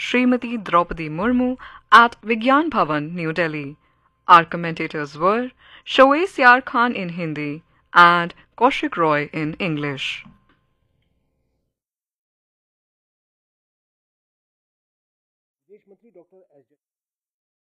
Srimati Draupadi Murmu at Vigyan Bhavan, New Delhi. Our commentators were Shoaib Yar Khan in Hindi and Kaushik Roy in English. विदेश मंत्री doctor S